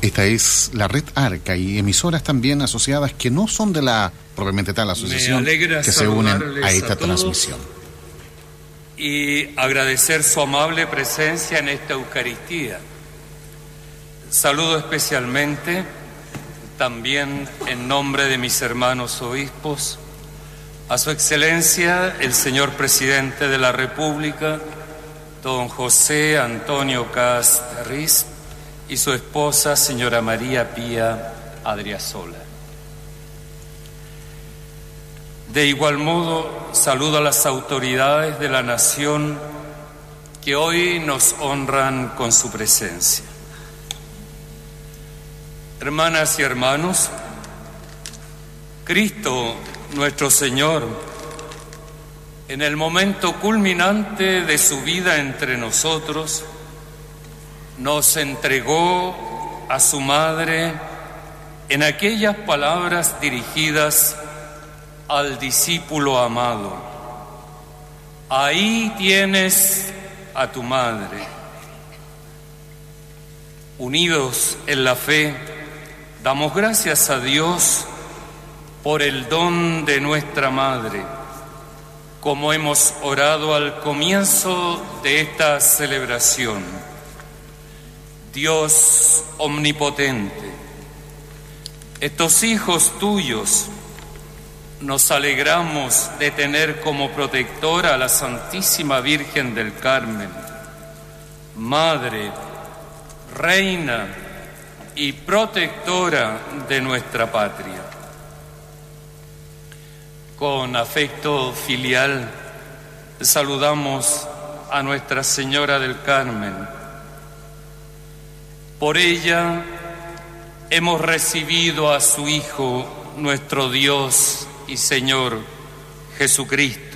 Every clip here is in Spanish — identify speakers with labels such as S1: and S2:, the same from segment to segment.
S1: Esta es la Red Arca y emisoras también asociadas que no son de la propiamente tal asociación que se unen a esta transmisión.
S2: Y agradecer su amable presencia en esta Eucaristía. Saludo especialmente también en nombre de mis hermanos obispos a su excelencia el señor presidente de la República, don José Antonio Kast Riz, y su esposa, señora María Pía Adriasola. De igual modo, saludo a las autoridades de la nación que hoy nos honran con su presencia. Hermanas y hermanos, Cristo, nuestro Señor, en el momento culminante de su vida entre nosotros, nos entregó a su madre en aquellas palabras dirigidas al discípulo amado: ahí tienes a tu madre. Unidos en la fe, damos gracias a Dios por el don de nuestra madre, como hemos orado al comienzo de esta celebración. Dios omnipotente, estos hijos tuyos nos alegramos de tener como protectora a la Santísima Virgen del Carmen, Madre, Reina y protectora de nuestra patria. Con afecto filial saludamos a Nuestra Señora del Carmen. Por ella hemos recibido a su Hijo, nuestro Dios y Señor Jesucristo.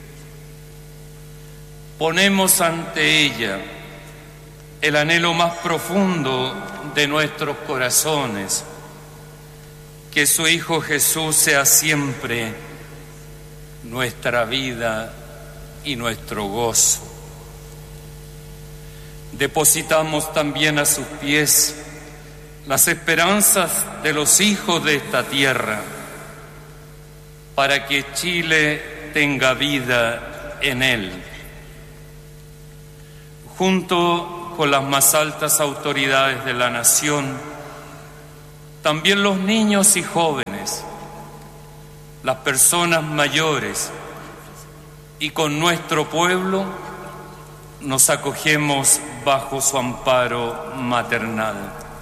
S2: Ponemos ante ella el anhelo más profundo de nuestros corazones, que su Hijo Jesús sea siempre nuestra vida y nuestro gozo. Depositamos también a sus pies las esperanzas de los hijos de esta tierra, para que Chile tenga vida en él. Junto con las más altas autoridades de la nación, también los niños y jóvenes, las personas mayores, y con nuestro pueblo nos acogemos bajo su amparo maternal.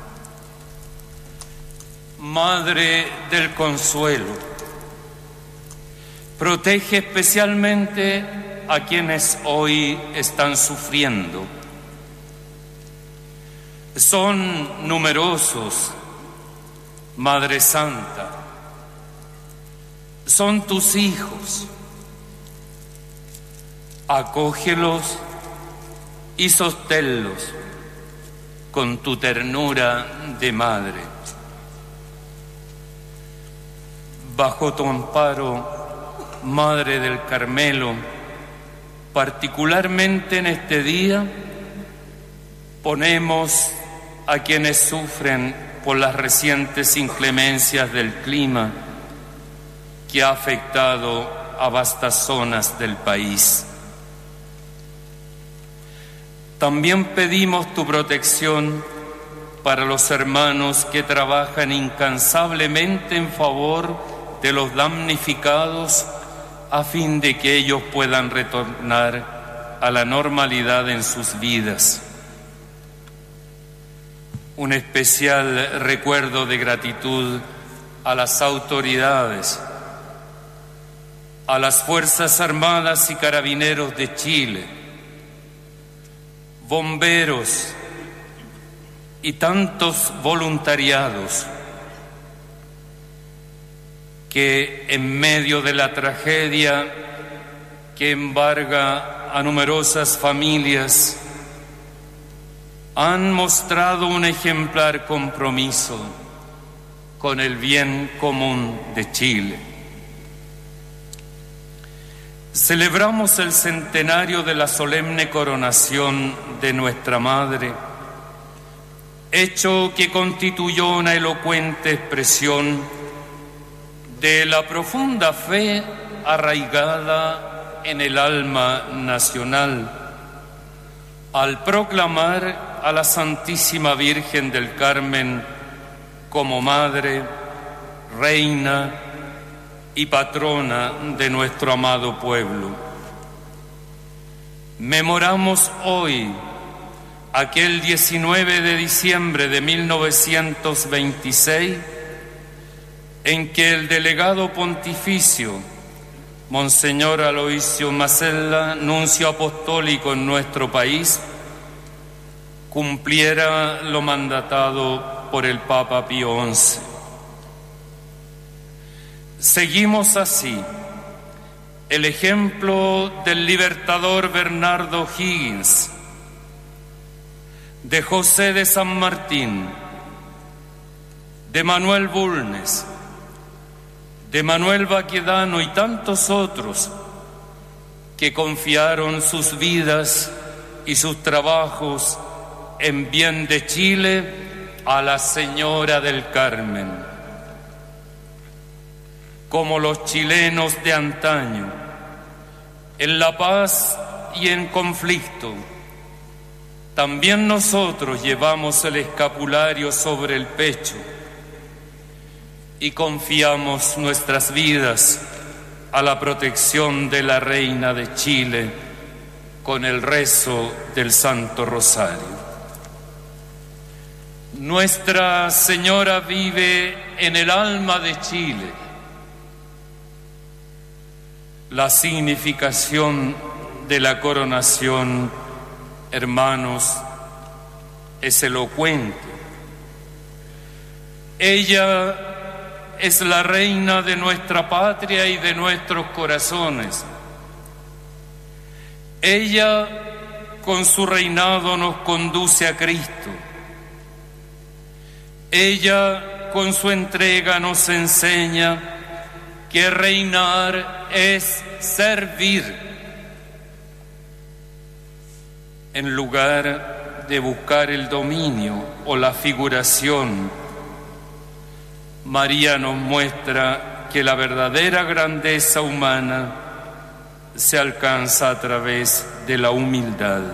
S2: Madre del Consuelo, protege especialmente a quienes hoy están sufriendo. Son numerosos, Madre Santa, son tus hijos. Acógelos y sosténlos con tu ternura de madre. Bajo tu amparo, Madre del Carmelo, particularmente en este día, ponemos a quienes sufren por las recientes inclemencias del clima que ha afectado a vastas zonas del país. También pedimos tu protección para los hermanos que trabajan incansablemente en favor de los damnificados, a fin de que ellos puedan retornar a la normalidad en sus vidas. Un especial recuerdo de gratitud a las autoridades, a las Fuerzas Armadas y Carabineros de Chile, bomberos y tantos voluntariados que en medio de la tragedia que embarga a numerosas familias han mostrado un ejemplar compromiso con el bien común de Chile. Celebramos el centenario de la solemne coronación de nuestra Madre hecho que constituyó una elocuente expresión de la profunda fe arraigada en el alma nacional, al proclamar a la Santísima Virgen del Carmen como Madre, Reina y Patrona de nuestro amado pueblo. Memoramos hoy aquel 19 de diciembre de 1926 en que el delegado pontificio, Monseñor Aloisio Masella, nuncio apostólico en nuestro país, cumpliera lo mandatado por el Papa Pío XI. Seguimos así el ejemplo del libertador Bernardo Higgins, de José de San Martín, de Manuel Bulnes, de Manuel Baquedano y tantos otros que confiaron sus vidas y sus trabajos en bien de Chile a la Señora del Carmen. Como los chilenos de antaño, en la paz y en conflicto, también nosotros llevamos el escapulario sobre el pecho y confiamos nuestras vidas a la protección de la Reina de Chile con el rezo del Santo Rosario. Nuestra Señora vive en el alma de Chile. La significación de la coronación, hermanos, es elocuente. Ella es la reina de nuestra patria y de nuestros corazones. Ella, con su reinado, nos conduce a Cristo. Ella, con su entrega, nos enseña que reinar es servir, en lugar de buscar el dominio o la figuración. María nos muestra que la verdadera grandeza humana se alcanza a través de la humildad,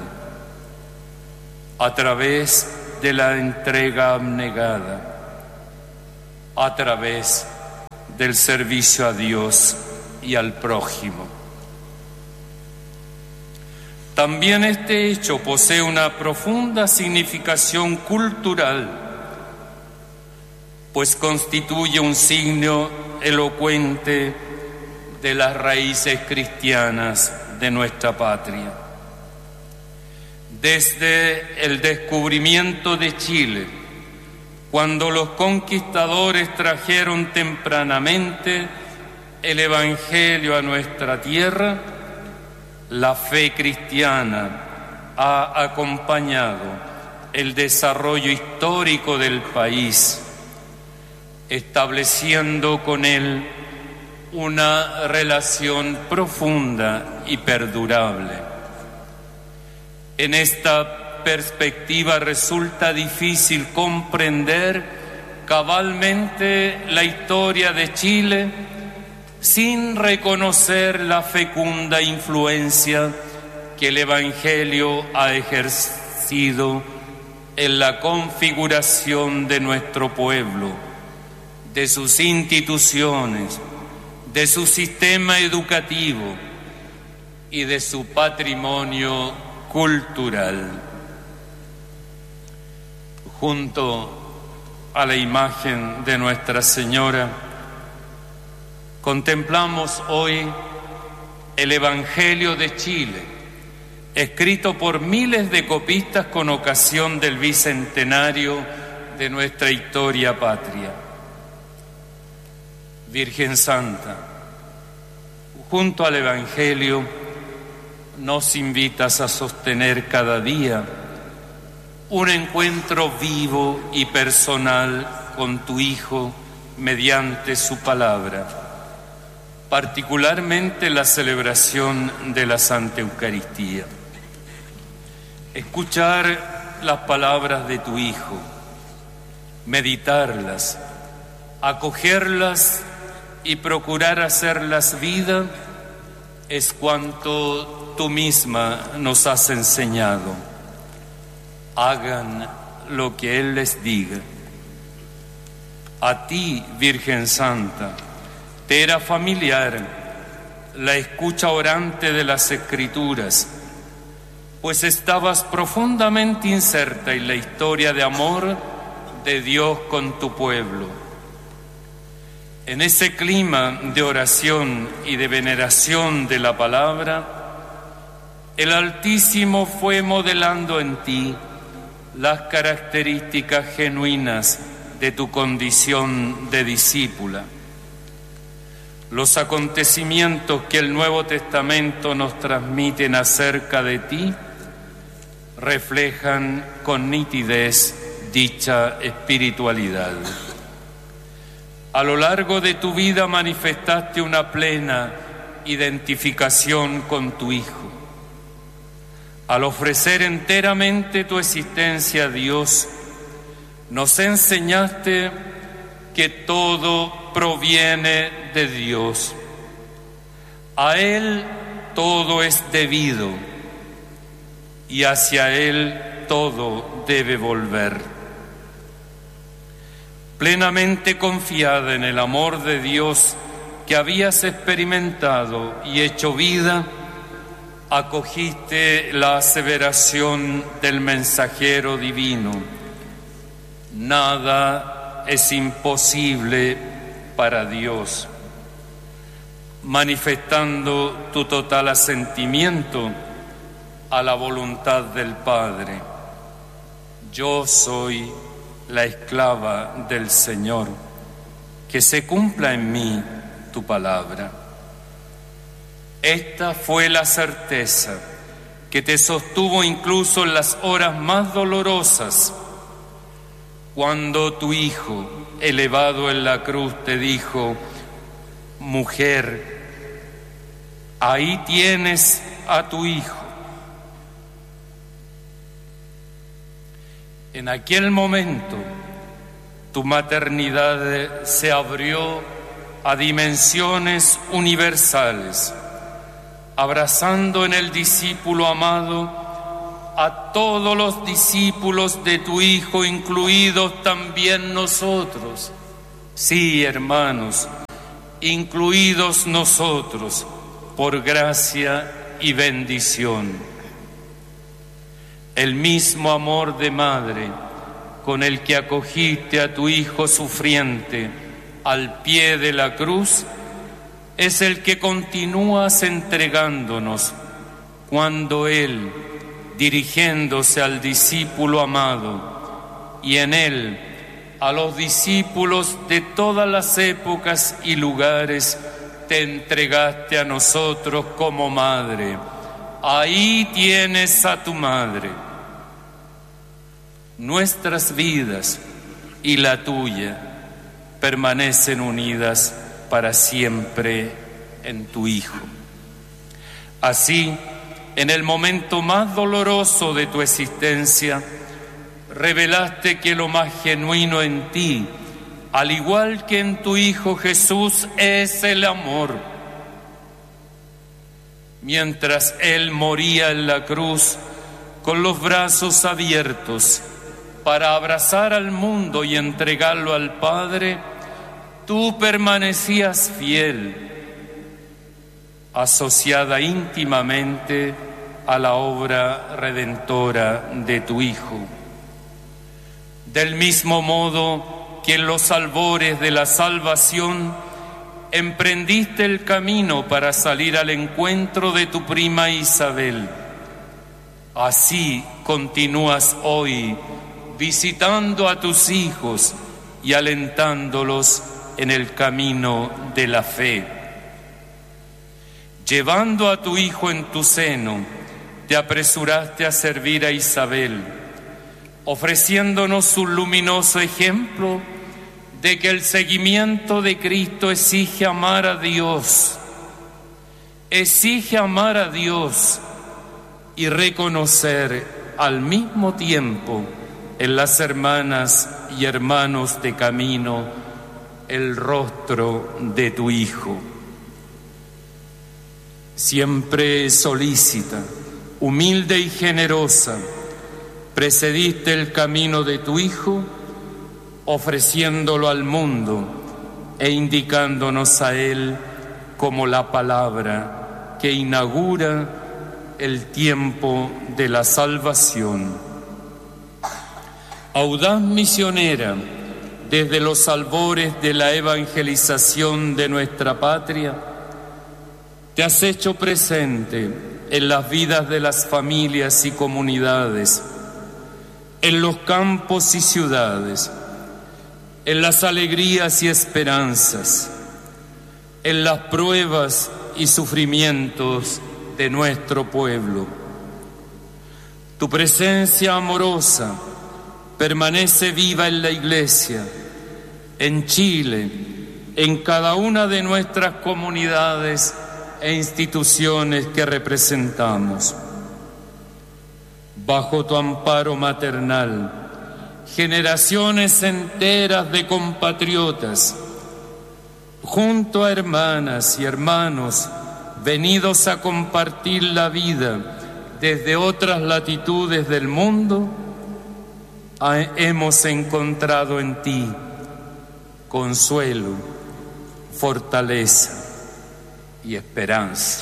S2: a través de la entrega abnegada, a través del servicio a Dios y al prójimo. También este hecho posee una profunda significación cultural, pues constituye un signo elocuente de las raíces cristianas de nuestra patria. Desde el descubrimiento de Chile, cuando los conquistadores trajeron tempranamente el Evangelio a nuestra tierra, la fe cristiana ha acompañado el desarrollo histórico del país, estableciendo con él una relación profunda y perdurable. En esta perspectiva resulta difícil comprender cabalmente la historia de Chile sin reconocer la fecunda influencia que el Evangelio ha ejercido en la configuración de nuestro pueblo, de sus instituciones, de su sistema educativo y de su patrimonio cultural. Junto a la imagen de Nuestra Señora, contemplamos hoy el Evangelio de Chile, escrito por miles de copistas con ocasión del bicentenario de nuestra historia patria. Virgen Santa, junto al Evangelio, nos invitas a sostener cada día un encuentro vivo y personal con tu Hijo mediante su palabra, particularmente la celebración de la Santa Eucaristía. Escuchar las palabras de tu Hijo, meditarlas, acogerlas y procurar hacerlas vida es cuanto tú misma nos has enseñado. Hagan lo que Él les diga. A ti, Virgen Santa, te era familiar la escucha orante de las Escrituras, pues estabas profundamente inserta en la historia de amor de Dios con tu pueblo. En ese clima de oración y de veneración de la palabra, el Altísimo fue modelando en ti las características genuinas de tu condición de discípula. Los acontecimientos que el Nuevo Testamento nos transmiten acerca de ti reflejan con nitidez dicha espiritualidad. A lo largo de tu vida manifestaste una plena identificación con tu Hijo. Al ofrecer enteramente tu existencia a Dios, nos enseñaste que todo proviene de Dios. A Él todo es debido y hacia Él todo debe volver. Plenamente confiada en el amor de Dios que habías experimentado y hecho vida, acogiste la aseveración del mensajero divino: nada es imposible para Dios, manifestando tu total asentimiento a la voluntad del Padre. Yo soy la esclava del Señor, que se cumpla en mí tu palabra. Esta fue la certeza que te sostuvo incluso en las horas más dolorosas, cuando tu Hijo, elevado en la cruz, te dijo: mujer, ahí tienes a tu Hijo. En aquel momento, tu maternidad se abrió a dimensiones universales, abrazando en el discípulo amado a todos los discípulos de tu Hijo, incluidos también nosotros. Sí, hermanos, incluidos nosotros, por gracia y bendición. El mismo amor de madre con el que acogiste a tu Hijo sufriente al pie de la cruz es el que continúas entregándonos cuando Él, dirigiéndose al discípulo amado y en Él a los discípulos de todas las épocas y lugares, te entregaste a nosotros como madre. Ahí tienes a tu madre. Nuestras vidas y la tuya permanecen unidas para siempre en tu Hijo. Así, en el momento más doloroso de tu existencia, revelaste que lo más genuino en ti, al igual que en tu Hijo Jesús, es el amor. Mientras Él moría en la cruz, con los brazos abiertos, para abrazar al mundo y entregarlo al Padre, tú permanecías fiel, asociada íntimamente a la obra redentora de tu Hijo. Del mismo modo que en los albores de la salvación emprendiste el camino para salir al encuentro de tu prima Isabel, así continúas hoy visitando a tus hijos y alentándolos en el camino de la fe. Llevando a tu Hijo en tu seno, te apresuraste a servir a Isabel, ofreciéndonos un luminoso ejemplo de que el seguimiento de Cristo exige amar a Dios, y reconocer al mismo tiempo en las hermanas y hermanos de camino el rostro de tu Hijo. Siempre solícita, humilde y generosa, precediste el camino de tu Hijo, ofreciéndolo al mundo e indicándonos a Él como la palabra que inaugura el tiempo de la salvación. Audaz misionera, desde los albores de la evangelización de nuestra patria, te has hecho presente en las vidas de las familias y comunidades, en los campos y ciudades, en las alegrías y esperanzas, en las pruebas y sufrimientos de nuestro pueblo. Tu presencia amorosa permanece viva en la Iglesia, en Chile, en cada una de nuestras comunidades e instituciones que representamos. Bajo tu amparo maternal, generaciones enteras de compatriotas, junto a hermanas y hermanos venidos a compartir la vida desde otras latitudes del mundo, hemos encontrado en ti consuelo, fortaleza y esperanza.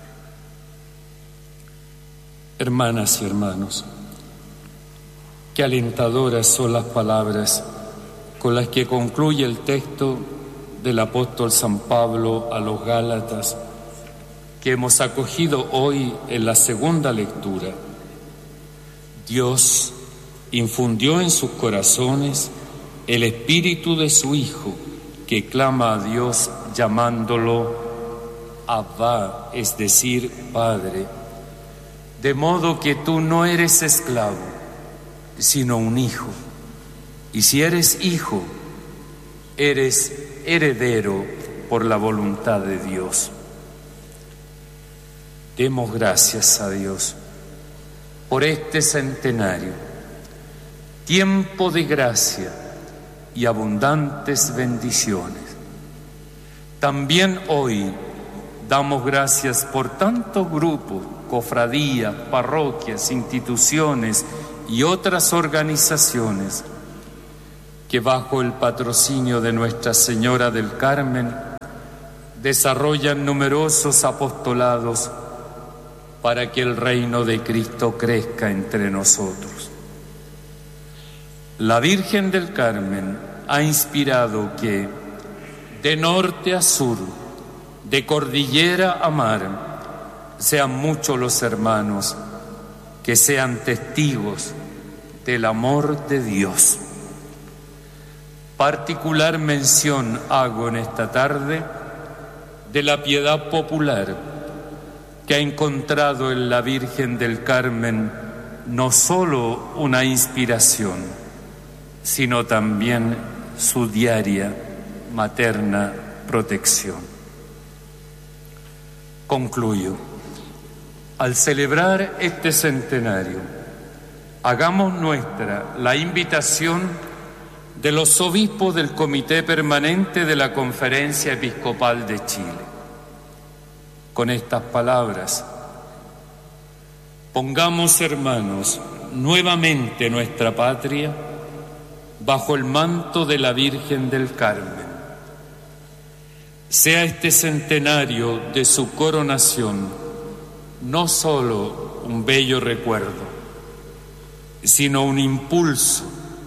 S2: Hermanas y hermanos, qué alentadoras son las palabras con las que concluye el texto del apóstol San Pablo a los Gálatas, que hemos acogido hoy en la segunda lectura. Dios infundió en sus corazones el espíritu de su Hijo, que clama a Dios llamándolo Abba, es decir, Padre, de modo que tú no eres esclavo, sino un hijo, y si eres hijo, eres heredero por la voluntad de Dios. Demos gracias a Dios por este centenario, tiempo de gracia y abundantes bendiciones. También hoy damos gracias por tantos grupos, cofradías, parroquias, instituciones y otras organizaciones que bajo el patrocinio de Nuestra Señora del Carmen desarrollan numerosos apostolados para que el reino de Cristo crezca entre nosotros. La Virgen del Carmen ha inspirado que, de norte a sur, de cordillera a mar, sean muchos los hermanos que sean testigos del amor de Dios. Particular mención hago en esta tarde de la piedad popular que ha encontrado en la Virgen del Carmen no solo una inspiración, sino también su diaria materna protección. Concluyo. Al celebrar este centenario, hagamos nuestra la invitación de los obispos del Comité Permanente de la Conferencia Episcopal de Chile. Con estas palabras, pongamos, hermanos, nuevamente nuestra patria bajo el manto de la Virgen del Carmen. Sea este centenario de su coronación no solo un bello recuerdo, sino un impulso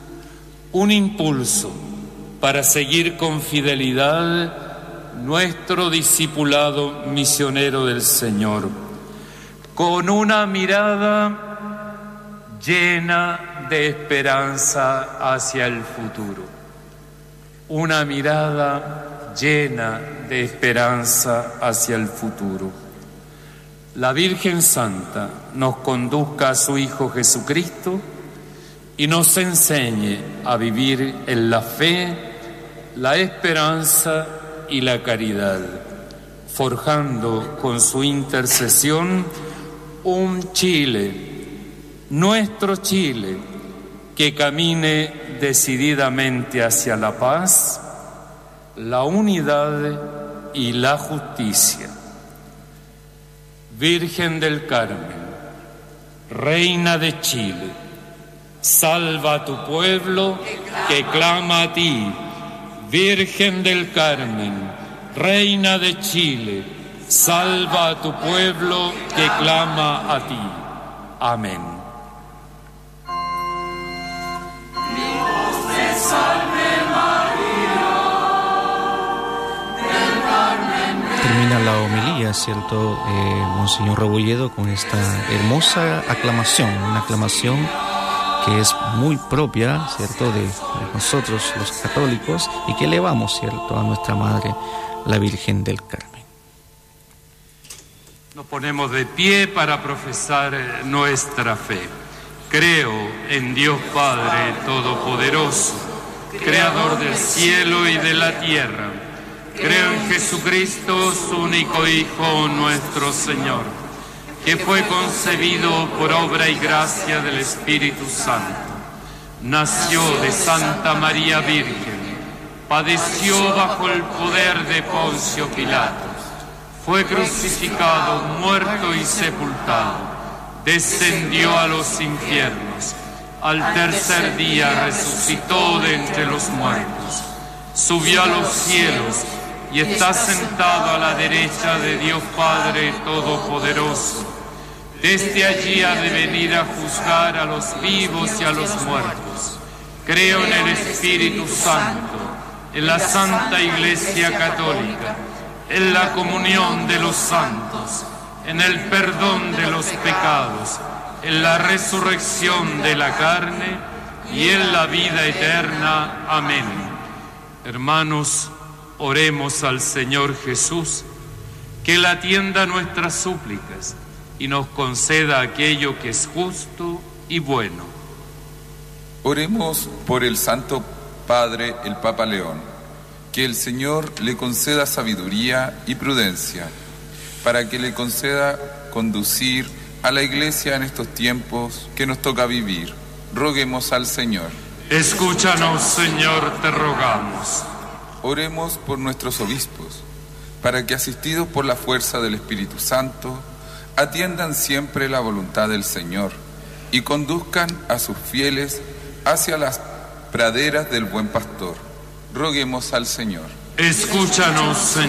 S2: para seguir con fidelidad nuestro discipulado misionero del Señor, con una mirada llena de esperanza hacia el futuro, una mirada llena de esperanza hacia el futuro. La Virgen Santa nos conduzca a su Hijo Jesucristo y nos enseñe a vivir en la fe, la esperanza y la caridad, forjando con su intercesión un Chile, nuestro Chile, que camine decididamente hacia la paz, la unidad y la justicia. Virgen del Carmen, Reina de Chile, salva a tu pueblo que clama a ti. Virgen del Carmen, Reina de Chile, salva a tu pueblo que clama a ti. Amén.
S3: Dios te salve María, del Carmen.
S4: Termina la homilía, ¿cierto? Monseñor Rebolledo, con esta hermosa aclamación, una aclamación que es muy propia, ¿cierto?, de nosotros los católicos, y que elevamos, ¿cierto?, a nuestra Madre, la Virgen del Carmen.
S2: Nos ponemos de pie para profesar nuestra fe. Creo en Dios Padre Todopoderoso, Creador del cielo y de la tierra. Creo en Jesucristo, su único Hijo, nuestro Señor, que fue concebido por obra y gracia del Espíritu Santo. Nació de Santa María Virgen, padeció bajo el poder de Poncio Pilato, fue crucificado, muerto y sepultado, descendió a los infiernos, al tercer día resucitó de entre los muertos, subió a los cielos y está sentado a la derecha de Dios Padre Todopoderoso. Desde allí ha de venir a juzgar a los vivos y a los muertos. Creo en el Espíritu Santo, en la Santa Iglesia Católica, en la comunión de los santos, en el perdón de los pecados, en la resurrección de la carne y en la vida eterna. Amén. Hermanos, oremos al Señor Jesús, que Él atienda nuestras súplicas y nos conceda aquello que es justo y bueno.
S5: Oremos por el Santo Padre, el Papa León, que el Señor le conceda sabiduría y prudencia, para que le conceda conducir a la Iglesia en estos tiempos que nos toca vivir. Roguemos al Señor.
S2: Escúchanos, Señor, te rogamos.
S5: Oremos por nuestros obispos, para que, asistidos por la fuerza del Espíritu Santo, atiendan siempre la voluntad del Señor y conduzcan a sus fieles hacia las praderas del buen pastor. Roguemos al Señor.
S2: Escúchanos, Señor.